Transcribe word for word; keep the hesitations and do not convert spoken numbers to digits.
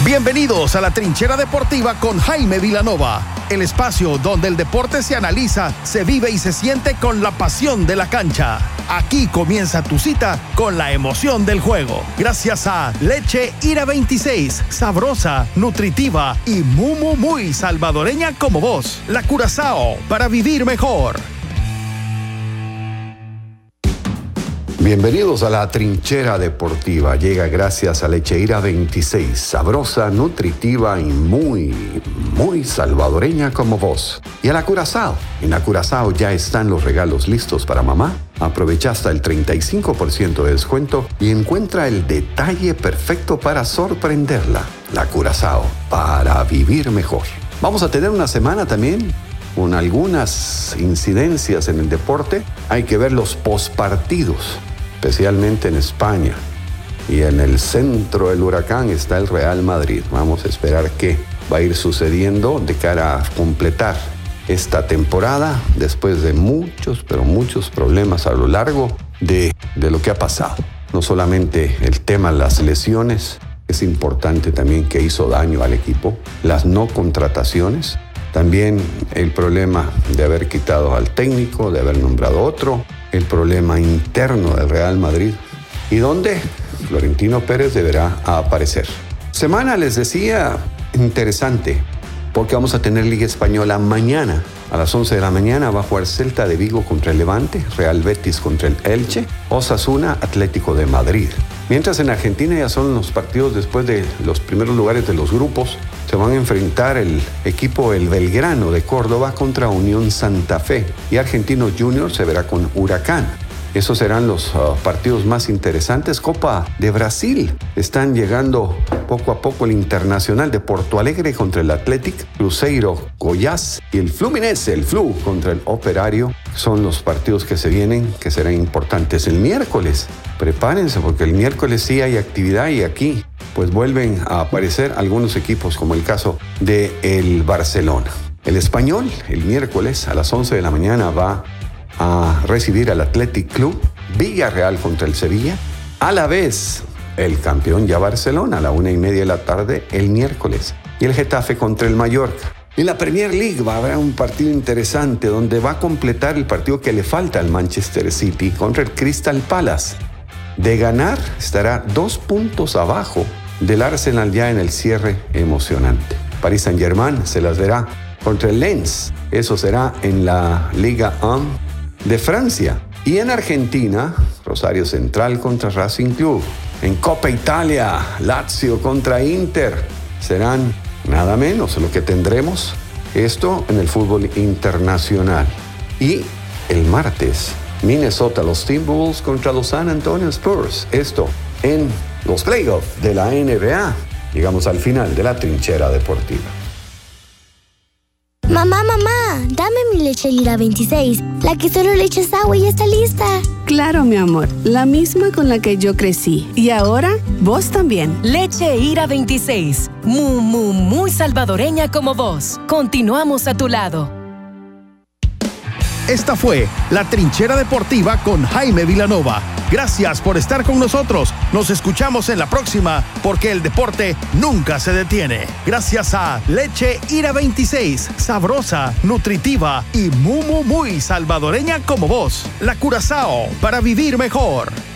Bienvenidos a la Trinchera Deportiva con Jaime Vilanova, el espacio donde el deporte se analiza, se vive y se siente con la pasión de la cancha. Aquí comienza tu cita con la emoción del juego. Gracias a Leche Ira veintiséis, sabrosa, nutritiva y muy, muy, muy salvadoreña como vos. La Curazao, para vivir mejor. Bienvenidos a la Trinchera Deportiva. Llega gracias a Leche Ira veintiséis, sabrosa, nutritiva y muy, muy salvadoreña como vos. Y a la Curazao. En la Curazao ya están los regalos listos para mamá. Aprovecha hasta el treinta y cinco por ciento de descuento y encuentra el detalle perfecto para sorprenderla. La Curazao, para vivir mejor. Vamos a tener una semana también con algunas incidencias en el deporte. Hay que ver los postpartidos, especialmente en España. Y en el centro del huracán está el Real Madrid. Vamos a esperar qué va a ir sucediendo de cara a completar esta temporada después de muchos, pero muchos problemas a lo largo de, de lo que ha pasado. No solamente el tema de las lesiones, es importante también que hizo daño al equipo, las no contrataciones, también el problema de haber quitado al técnico, de haber nombrado otro, el problema interno del Real Madrid y donde Florentino Pérez deberá aparecer. Semana, les decía, interesante, porque vamos a tener Liga Española mañana. A las once de la mañana va a jugar Celta de Vigo contra el Levante, Real Betis contra el Elche, Osasuna, Atlético de Madrid. Mientras en Argentina ya son los partidos después de los primeros lugares de los grupos. Se van a enfrentar el equipo El Belgrano de Córdoba contra Unión Santa Fe y Argentinos Juniors se verá con Huracán. Esos serán los uh, partidos más interesantes. Copa de Brasil. Están llegando poco a poco el Internacional de Porto Alegre contra el Athletic, Cruzeiro, Goiás y el Fluminense, el Flu contra el Operario. Son los partidos que se vienen, que serán importantes. El miércoles, prepárense porque el miércoles sí hay actividad y aquí pues vuelven a aparecer algunos equipos como el caso de el Barcelona. El Español, el miércoles a las once de la mañana va a recibir al Athletic Club, Villarreal contra el Sevilla, a la vez el campeón ya Barcelona a la una y media de la tarde el miércoles y el Getafe contra el Mallorca. En la Premier League va a haber un partido interesante donde va a completar el partido que le falta al Manchester City contra el Crystal Palace. De ganar estará dos puntos abajo del Arsenal ya en el cierre emocionante. Paris Saint-Germain se las verá contra el Lens. Eso será en la Liga uno de Francia. Y en Argentina, Rosario Central contra Racing Club. En Copa Italia, Lazio contra Inter. Serán nada menos lo que tendremos. Esto en el fútbol internacional. Y el martes, Minnesota, los Timberwolves contra los San Antonio Spurs. Esto en los playoffs de la N B A. Llegamos al final de la Trinchera Deportiva. Mamá, mamá, dame mi Leche Ira veintiséis, la que solo le echas agua y está lista. Claro, mi amor, la misma con la que yo crecí. Y ahora, vos también. Leche Ira veintiséis, muy, muy, muy salvadoreña como vos. Continuamos a tu lado. Esta fue la Trinchera Deportiva con Jaime Vilanova. Gracias por estar con nosotros. Nos escuchamos en la próxima porque el deporte nunca se detiene. Gracias a Leche Ira veintiséis, sabrosa, nutritiva y muy, muy, muy salvadoreña como vos. La Curazao, para vivir mejor.